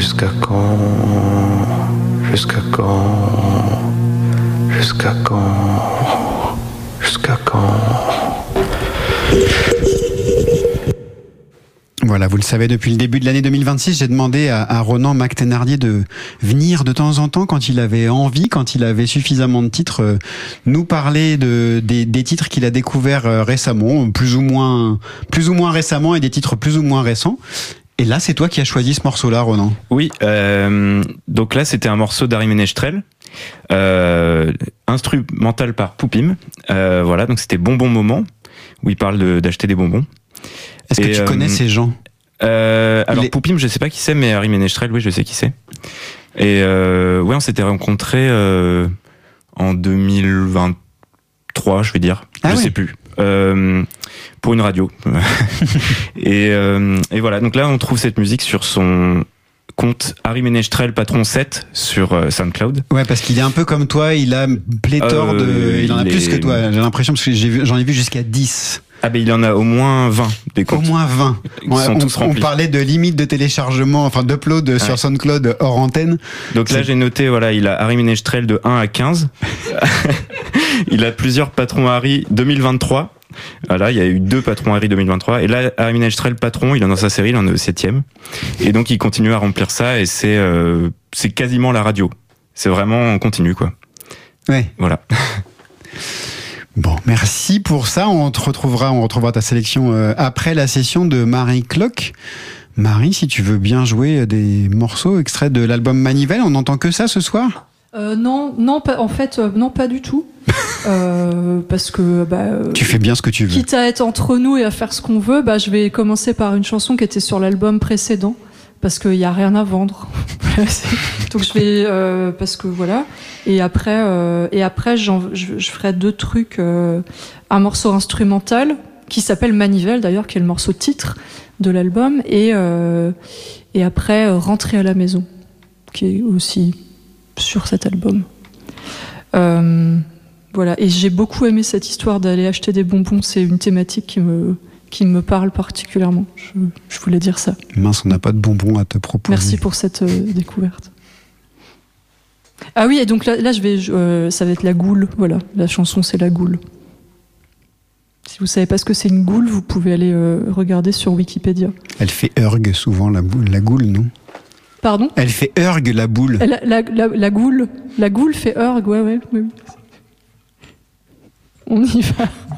Jusqu'à quand? Jusqu'à quand? Jusqu'à quand? Jusqu'à quand? Voilà, vous le savez, depuis le début de l'année 2026, j'ai demandé à Ronan Mac-Thénardier de venir de temps en temps, quand il avait envie, quand il avait suffisamment de titres, nous parler des titres qu'il a découverts récemment, plus ou moins récemment, et des titres plus ou moins récents. Et là, c'est toi qui as choisi ce morceau-là, Ronan. Oui, donc là, c'était un morceau d'Harry Ménestrel, instrumental par Poupim. Voilà, donc c'était Bonbon Moment, où il parle d'acheter des bonbons. Est-ce que tu connais ces gens? Alors Poupim, je sais pas qui c'est, mais Harry Ménestrel, oui, je sais qui c'est. Et ouais, on s'était rencontrés en 2023, je vais dire. Je sais plus. Pour une radio. et voilà, donc là, on trouve cette musique sur son compte Harry Ménestrel Patron 7 sur SoundCloud. Ouais, parce qu'il est un peu comme toi, il a pléthore il en a plus que toi, j'ai l'impression, parce que j'en ai vu jusqu'à 10. Ah ben il en a au moins 20 des comptes. Au moins 20. On parlait de limite de téléchargement, enfin d'upload sur SoundCloud hors antenne. Donc là j'ai noté, voilà, il a Harry Ménestrel de 1 à 15. Il a plusieurs patrons Harry 2023. Voilà, il y a eu 2 patrons Harry 2023. Et là, Harry Ménestrel patron, il en a dans sa série, il en est au 7e. Et donc il continue à remplir ça et c'est quasiment la radio. C'est vraiment en continu, quoi. Ouais. Voilà. Bon, merci pour ça. On retrouvera ta sélection après la session de Marie Clock. Marie, si tu veux bien jouer des morceaux extraits de l'album Manivelle, on n'entend que ça ce soir? Non, pas, en fait, non, pas du tout. Parce que tu fais bien ce que tu veux. Quitte à être entre nous et à faire ce qu'on veut, je vais commencer par une chanson qui était sur l'album précédent, parce qu'il y a rien à vendre. Donc je vais parce que voilà. Et après je ferai 2 trucs, un morceau instrumental qui s'appelle Manivelle d'ailleurs, qui est le morceau titre de l'album, et après Rentrer à la maison, qui est aussi sur cet album. Voilà, et j'ai beaucoup aimé cette histoire d'aller acheter des bonbons. C'est une thématique qui me parle particulièrement. Je voulais dire ça. Mince, on n'a pas de bonbons à te proposer. Merci pour cette découverte. Ah oui, et donc là ça va être La Goule. Voilà, la chanson c'est La Goule. Si vous savez pas ce que c'est une goule, vous pouvez aller regarder sur Wikipédia. Elle fait urg souvent, la goule, non? Pardon? Elle fait urg, la boule. La goule. La goule fait urg, ouais. On y va.